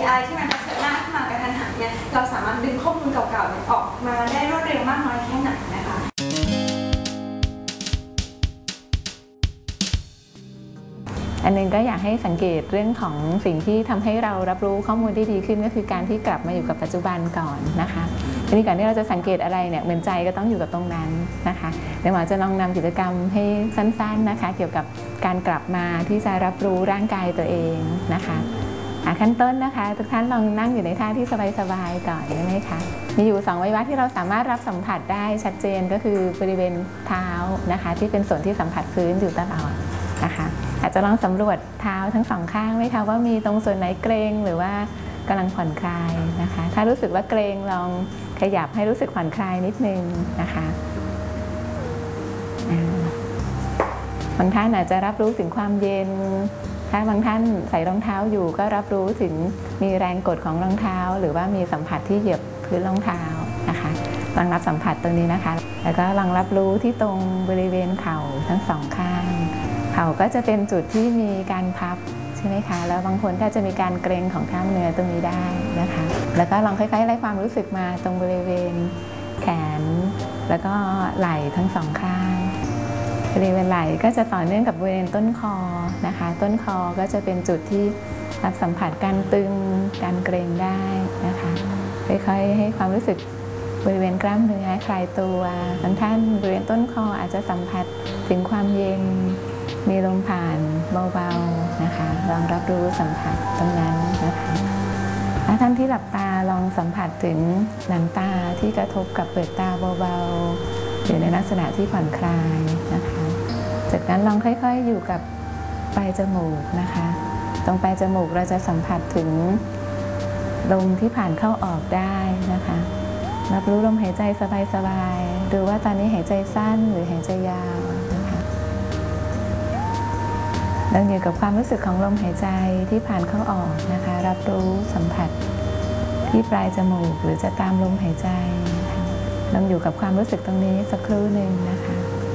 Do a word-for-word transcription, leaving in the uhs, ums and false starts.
ไอ ที่มันเผชิญหน้าขึ้นมากระทันหันเนี่ยเราสามารถดึงข้อมูลเก่าๆเนี่ยออกมาได้รวดเร็วมากน้อยแค่ไหนนะคะอันนึงก็อยากให้สังเกตเรื่องของสิ่งที่ทำให้เรารับรู้ข้อมูลได้ดีขึ้นก็คือการที่กลับมาอยู่กับปัจจุบันก่อนนะคะทีนี้ก่อนที่เราจะสังเกตอะไรเนี่ยเหมือนใจก็ต้องอยู่กับตรงนั้นนะคะเดี๋ยวหมอจะลองนำกิจกรรมให้สั้นๆนะคะเกี่ยวกับการกลับมาที่จะรับรู้ร่างกายตัวเองนะคะขั้นต้นนะคะทุกท่านลองนั่งอยู่ในท่าที่สบายๆก่อนได้ไหมคะมีอยู่สองอวัยวะที่เราสามารถรับสัมผัสได้ชัดเจนก็คือบริเวณเท้านะคะที่เป็นส่วนที่สัมผัสพื้นอยู่ตลอดนะคะอาจจะลองสำรวจเท้าทั้งสองข้างไหมคะว่ามีตรงส่วนไหนเกร็งหรือว่ากำลังผ่อนคลายนะคะถ้ารู้สึกว่าเกร็งลองขยับให้รู้สึกผ่อนคลายนิดนึงนะคะบางท่านอาจจะรับรู้ถึงความเย็นถ้าบางท่านใส่รองเท้าอยู่ก็รับรู้ถึงมีแรงกดของรองเท้าหรือว่ามีสัมผัสที่เหยียบพื้นรองเท้านะคะลองรับสัมผัสตรงนี้นะคะแล้วก็ลองรับรู้ที่ตรงบริเวณเข่าทั้งสองข้างเข่าก็จะเป็นจุดที่มีการพับใช่ไหมคะแล้วบางคนก็จะมีการเกร็งของกล้ามเนื้อตรงนี้ได้นะคะแล้วก็ลองค่อยๆไล่ความรู้สึกมาตรงบริเวณแขนแล้วก็ไหล่ทั้งสองข้างบริเวณไหล่ก็จะต่อเนื่องกับบริเวณต้นคอนะคะต้นคอก็จะเป็นจุดที่รับสัมผัสการตึงการเกร็งได้นะคะค่อยๆให้ความรู้สึกบริเวณกล้ามเนื้อคลายตัวบางท่านบริเวณต้นคออาจจะสัมผัสถึงความเย็นมีลมผ่านเบาๆนะคะลองรับรู้สัมผัสตรงนั้นนะคะถ้าท่านที่หลับตาลองสัมผัสถึงหนังตาที่กระทบกับเปลือกตาเบาๆอยู่ในลักษณะที่ผ่อนคลายนะคะจากนั้นลองค่อยๆอยู่กับปลายจมูกนะคะตรงปลายจมูกเราจะสัมผัสถึงลมที่ผ่านเข้าออกได้นะคะรับรู้ลมหายใจสบายๆดูว่าตอนนี้หายใจสั้นหรือหายใจยาวนะคะเราอยู่กับความรู้สึกของลมหายใจที่ผ่านเข้าออกนะคะรับรู้สัมผัสที่ปลายจมูกหรือจะตามลมหายใจนะคะลองอยู่กับความรู้สึกตรงนี้สักครู่หนึ่งนะคะ